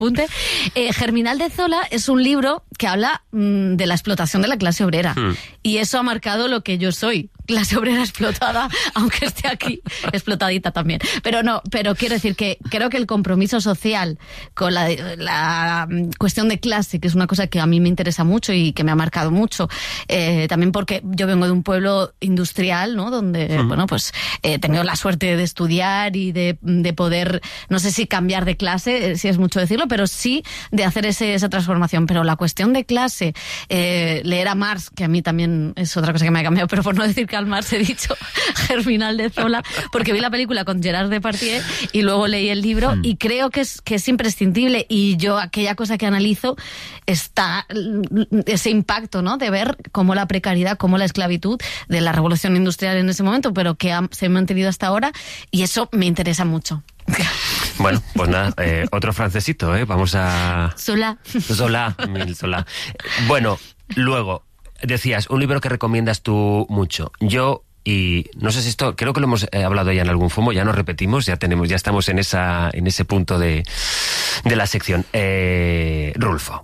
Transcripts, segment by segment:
apunte. Germinal de Zola es un libro que habla de la explotación de la clase obrera. Y eso ha marcado lo que yo soy. Clase obrera explotada, aunque esté aquí explotadita también. Pero quiero decir que creo que el compromiso social con la cuestión de clase, que es una cosa que a mí me interesa mucho y que me ha marcado mucho, también porque yo vengo de un pueblo industrial, ¿no? Donde, bueno, pues he tenido la suerte de estudiar y de poder, no sé si cambiar de clase, si es mucho decirlo, pero sí de hacer esa transformación. Pero la cuestión de clase, leer a Marx, que a mí también es otra cosa que me ha cambiado, pero por no decir Karl Marx he dicho Germinal de Zola, porque vi la película con Gerard Depardieu y luego leí el libro y creo que es imprescindible, y yo aquella cosa que analizo está ese impacto, ¿no? De ver cómo la precariedad, cómo la esclavitud de la revolución industrial en ese momento, pero que se ha mantenido hasta ahora, y eso me interesa mucho. Bueno, pues nada, otro francesito, vamos a... Zola. Mil Zola. Bueno, luego, decías, un libro que recomiendas tú mucho. Yo, y no sé si esto, creo que lo hemos hablado ya en algún fumo, ya nos repetimos, ya estamos en ese punto de la sección. Rulfo,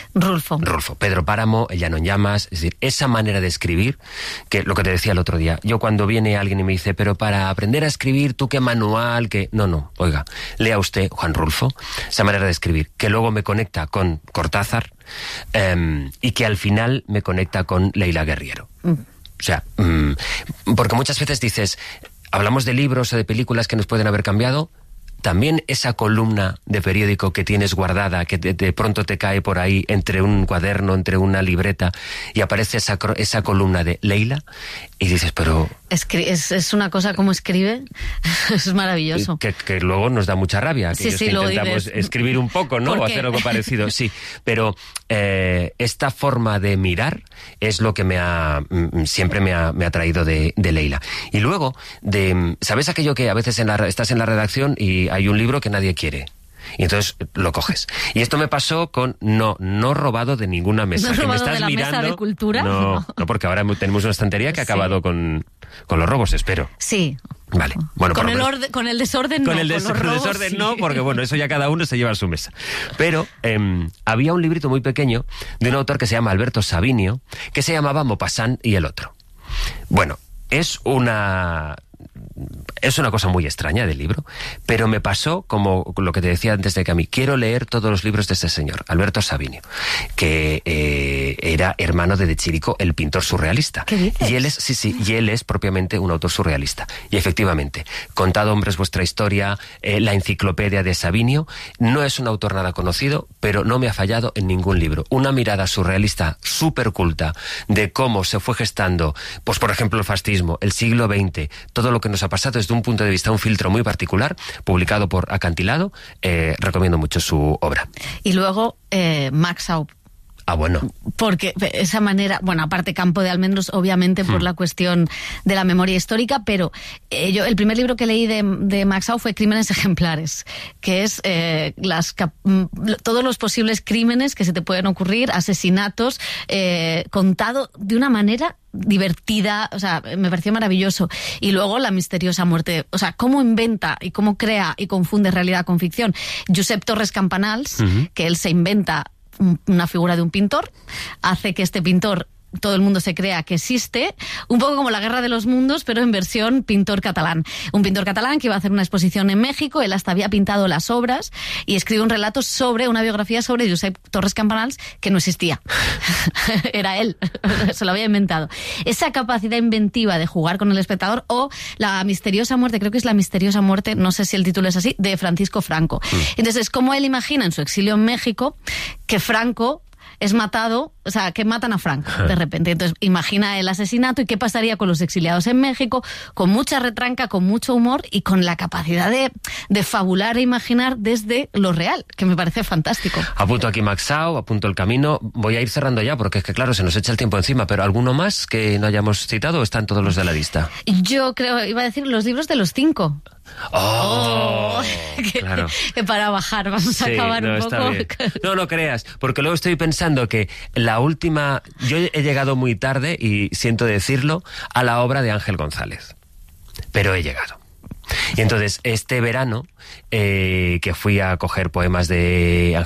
Pedro Páramo, El llano en llamas, es decir, esa manera de escribir, que lo que te decía el otro día, yo cuando viene alguien y me dice, pero para aprender a escribir, ¿tú qué manual? No, oiga, lea usted Juan Rulfo, esa manera de escribir, que luego me conecta con Cortázar, y que al final me conecta con Leila Guerriero. O sea, porque muchas veces dices, hablamos de libros o de películas que nos pueden haber cambiado. También esa columna de periódico que tienes guardada, que de pronto te cae por ahí entre un cuaderno, entre una libreta, y aparece esa columna de Leila, y dices, pero... Es una cosa como escribe, es maravilloso. Que luego nos da mucha rabia, que intentamos escribir un poco, ¿no? O hacer algo parecido, sí. Pero esta forma de mirar es lo que siempre me ha traído de Leila. Y luego, ¿sabes aquello que a veces estás en la redacción y hay un libro que nadie quiere? Y entonces lo coges. Y esto me pasó con no robado de ninguna mesa. ¿No que robado me estás de la mirando, mesa de cultura? No, porque ahora tenemos una estantería que ha acabado con los robos, espero. Sí. Vale. Bueno, con el desorden no. Con el desorden sí. No, porque bueno, eso ya cada uno se lleva a su mesa. Pero había un librito muy pequeño de un autor que se llama Alberto Savinio, que se llamaba Maupassant y el otro. Bueno, es una cosa muy extraña del libro, pero me pasó como lo que te decía antes de que a mí quiero leer todos los libros de este señor, Alberto Savinio, que era hermano de Chirico, el pintor surrealista. ¿Qué dices? Y él es propiamente un autor surrealista. Y efectivamente, Contad hombres vuestra historia, la enciclopedia de Savinio, no es un autor nada conocido, pero no me ha fallado en ningún libro. Una mirada surrealista súper culta de cómo se fue gestando, pues por ejemplo el fascismo, el siglo XX, todo lo que nos ha pasado desde un punto de vista, un filtro muy particular, publicado por Acantilado. Recomiendo mucho su obra. Y luego Max Aub. Ah, bueno. Porque esa manera, bueno, aparte Campo de Almendros, obviamente por la cuestión de la memoria histórica, pero yo el primer libro que leí de Max Aub fue Crímenes ejemplares, que es todos los posibles crímenes que se te pueden ocurrir, asesinatos, contado de una manera divertida, o sea, me pareció maravilloso. Y luego La misteriosa muerte, o sea, cómo inventa y cómo crea y confunde realidad con ficción Josep Torres Campanals, que él se inventa una figura de un pintor, hace que este pintor todo el mundo se crea que existe, un poco como La Guerra de los Mundos, pero en versión pintor catalán. Un pintor catalán que iba a hacer una exposición en México, él hasta había pintado las obras y escribe un relato una biografía sobre Josep Torres Campanals que no existía. Era él, se lo había inventado. Esa capacidad inventiva de jugar con el espectador, o La misteriosa muerte, creo que es La misteriosa muerte, no sé si el título es así, de Francisco Franco. Entonces, como él imagina en su exilio en México que Franco es matado, o sea, que matan a Franco de repente. Entonces, imagina el asesinato y qué pasaría con los exiliados en México, con mucha retranca, con mucho humor y con la capacidad de fabular e imaginar desde lo real, que me parece fantástico. Apunto aquí Max Aub, apunto El camino. Voy a ir cerrando ya, porque es que, claro, se nos echa el tiempo encima, pero ¿alguno más que no hayamos citado o están todos los de la lista? Yo creo, iba a decir los libros de los 5. Claro. Que para bajar vamos a acabar un poco. No creas, porque luego estoy pensando que la última, yo he llegado muy tarde, y siento decirlo, a la obra de Ángel González, pero he llegado. Y entonces, este verano, que fui a coger poemas de